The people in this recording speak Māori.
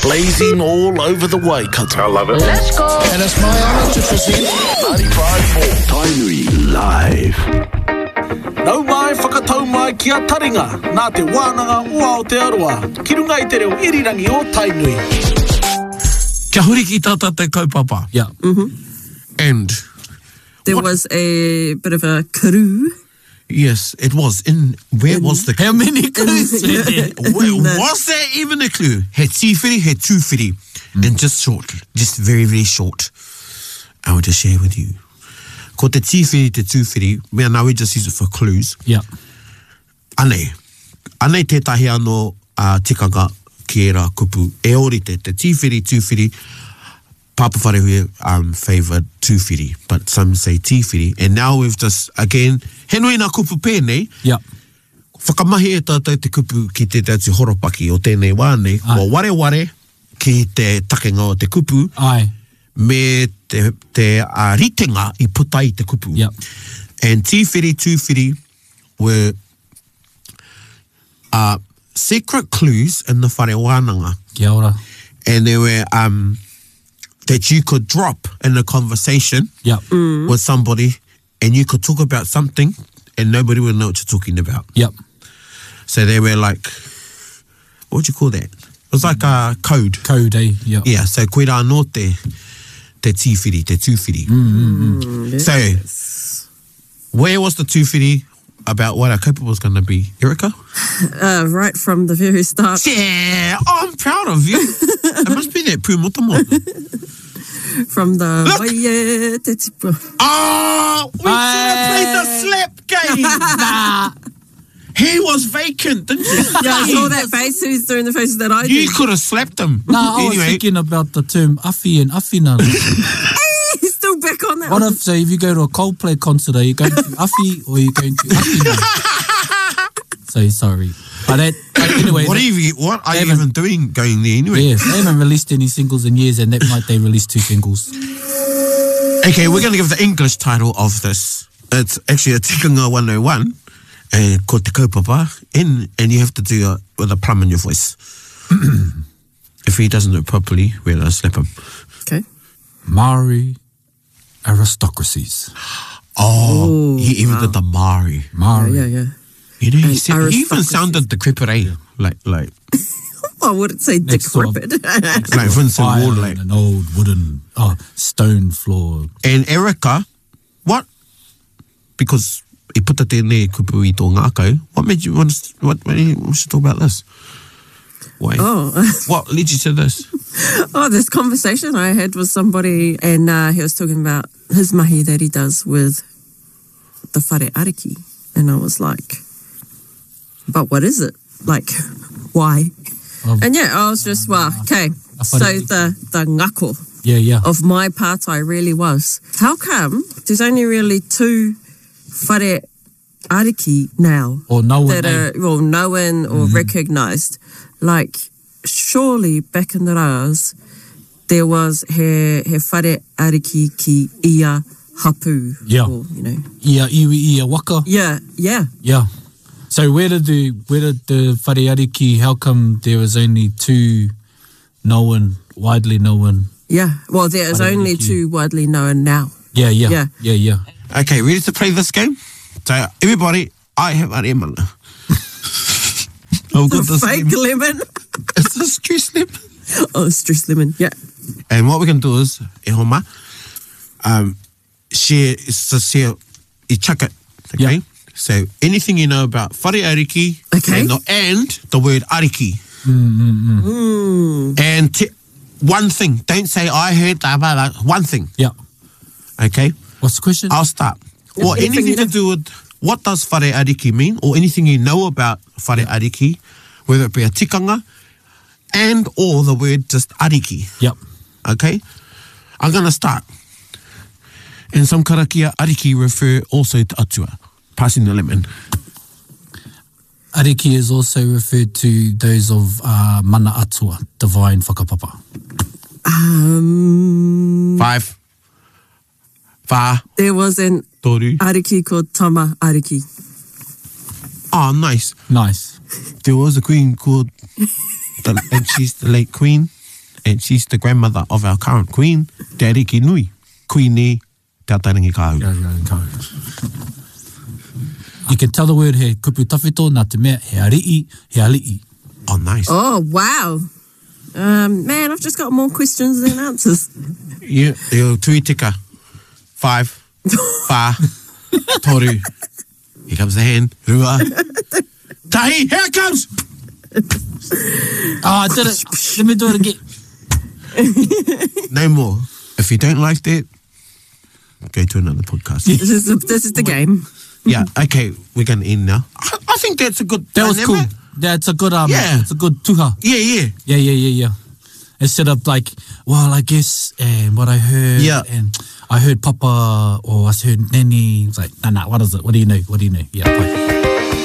blazing all over the Waikato. I love it. Let's go. And it's my honour to present 95.4 Tainui Live. Nau mai whakatau mai ki a taringa, nā te wānanga ua o te aroa, ki runga I te reo irirangi o Tainui. Kia huri ki tata te kaupapa. Yeah. And there was a bit of a karu. yes, it was. Where was the How many clues? Was there even a clue? He tīwhiri, he tūwhiri. And just short, just very, very short, I will just share with you. Ko te tīwhiri, te tūwhiri, mea nā we just use it for clues. Yeah. Anei tētahi anō tikanga ki era kupu. E ori te tīwhiri, tūwhiri, Papa Wharehui favoured tūwhiri, but some say tīwhiri. And now we've just, again, he nui nā kupu pēnei. Yeah. Whakamahi e tātou te kupu ki te tautu horopaki o tēnei wānei. Ko ware ki te takenga o te kupu. Ai. Me te ritenga I puta I te kupu. Yeah. And tīwhiri, tūwhiri were secret clues in the whare wānanga. Kia ora. And they were that you could drop in a conversation Yeah. with somebody and you could talk about something and nobody would know what you're talking about. Yep. So they were like, what would you call that? It was like a code. Code, eh? Yep. Yeah, so koe rā no te tīwhiri, te tūwhiri. So, where was the tūwhiri about what our kaupapa was going to be? Erica? Right from the very start. Yeah, I'm proud of you. It must be that pūmotomo. From the... Look. We should have played the slap game. Nah. He was vacant, didn't you? Yeah, I saw that face. Who's doing the faces that I did? You could have slapped him. Nah, I was thinking about the term awhi and awhina. He's still back on that What one. if, say, if you go to a Coldplay concert, are you going to awhi or are you going to awhina? So, sorry. But anyway... What are you even doing going there anyway? Yes, they haven't released any singles in years and that night they released 2 singles. Okay, we're going to give the English title of this. It's actually a Tikanga 101. Ko te kaupapa. And you have to do it with a plum in your voice. If he doesn't do it properly, we'll slap him. Okay. Maori aristocracies. Oh, he even did the Maori. Maori. Yeah. You know, he even aristocracy. sounded decrepit, eh? Like I wouldn't say Next door. decrepit. like Vincent Fire Ward, on like. an old wooden stone floor. And Erica, what? Because he put it in there, kupu I tō ngākau. What made you want to talk about this? Why? Oh. What led you to this? This conversation I had with somebody and he was talking about his mahi that he does with the whare ariki. And I was like, but what is it? Like, why? And yeah, I was just, okay. So the ngako Yeah. of my pātai really was, how come there's only really 2 whare ariki now Or no one. that are known or recognised? Like, surely back in the Rās, there was he whare ariki ki ia hapu. Yeah. Or, you know. Ia iwi ia waka. Yeah. Yeah. So where did the whare ariki, how come there was only 2 widely known? Yeah. Well, there is Whare only ariki. 2 widely known now. Yeah. Okay, ready to play this game? So, everybody, I have a lemon. I've got this Fake lemon. It's a stress lemon. Oh, stress lemon. Yeah. And what we're going to do is, e homa, share, you chuck it, okay? Yeah. So, anything you know about whare ariki Okay. and the word ariki. And one thing, don't say I heard that, one thing, Yeah. okay? What's the question? I'll start. Or anything anything you to know. do with what does whare ariki mean, or anything you know about whare ariki, whether it be a tikanga and or the word just ariki. Yep. Okay? I'm going to start. And some karakia, ariki refer also to atua, passing the lemon. Ariki is also referred to those of mana atua, divine whakapapa. 5, 4, There was an toru. ariki called Tama Ariki. Oh, nice. Nice. There was a queen called, and she's the late queen. And she's the grandmother of our current queen, Te Ariki Nui. Queenie Te Atarangi Kāhu. You can tell the word he kupu tawhito nā te mea he ali'i. Oh, nice. Oh, wow. Man, I've just got more questions than answers. Yeah, tui tika. 5, 4, toru. Here comes the hand. Rua. Tahi, here it comes! I did it. Let me do it again. No more. If you don't like that, go to another podcast. This is the game. Yeah, okay, we're going to end now. I think that's a good... That was cool. That's a good, it's a good tuha. Yeah. Yeah. Instead of like, well, I guess, and what I heard, and I heard Papa, or I heard Nanny, it's like, nah, what is it? What do you know? Yeah, bye.